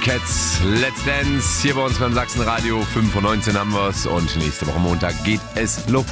Cats, Let's Dance. Hier bei uns beim Sachsenradio. 5:19 Uhr haben wir es. Und nächste Woche Montag geht es los.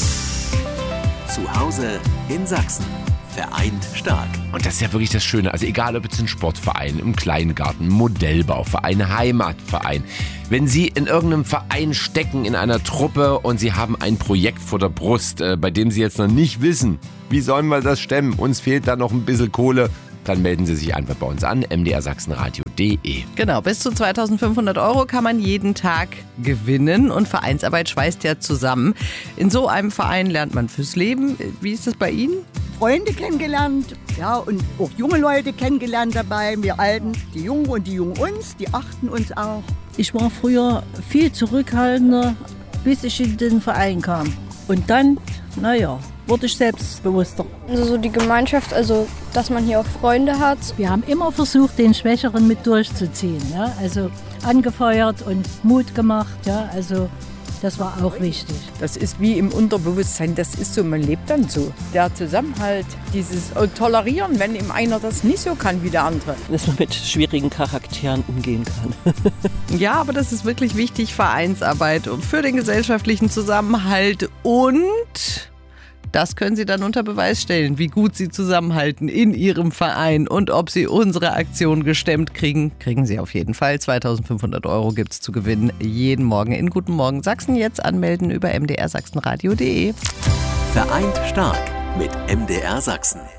Zu Hause in Sachsen. Vereint stark. Und das ist ja wirklich das Schöne. Also egal, ob jetzt ein Sportverein, im Kleingarten, Modellbauverein, Heimatverein. Wenn Sie in irgendeinem Verein stecken, in einer Truppe und Sie haben ein Projekt vor der Brust, bei dem Sie jetzt noch nicht wissen, wie sollen wir das stemmen? Uns fehlt da noch ein bisschen Kohle. Dann melden Sie sich einfach bei uns an, mdrsachsenradio.de. Genau, bis zu 2.500 € kann man jeden Tag gewinnen und Vereinsarbeit schweißt ja zusammen. In so einem Verein lernt man fürs Leben. Wie ist das bei Ihnen? Freunde kennengelernt, ja, und auch junge Leute kennengelernt dabei. Wir Alten, die Jungen und die Jungen uns, die achten uns auch. Ich war früher viel zurückhaltender, bis ich in den Verein kam. Und dann, wurde ich selbstbewusster. Also so die Gemeinschaft, also dass man hier auch Freunde hat. Wir haben immer versucht, den Schwächeren mit durchzuziehen. Ja? Also angefeuert und Mut gemacht. Ja? Also das war auch wichtig. Das ist wie im Unterbewusstsein, das ist so, man lebt dann so. Der Zusammenhalt, dieses Tolerieren, wenn ihm einer das nicht so kann wie der andere. Dass man mit schwierigen Charakteren umgehen kann. Ja, aber das ist wirklich wichtig, Vereinsarbeit für den gesellschaftlichen Zusammenhalt und das können Sie dann unter Beweis stellen, wie gut Sie zusammenhalten in Ihrem Verein und ob Sie unsere Aktion gestemmt kriegen. Kriegen Sie auf jeden Fall. 2.500 € gibt es zu gewinnen jeden Morgen in Guten Morgen Sachsen. Jetzt anmelden über mdrsachsenradio.de. Vereint stark mit MDR Sachsen.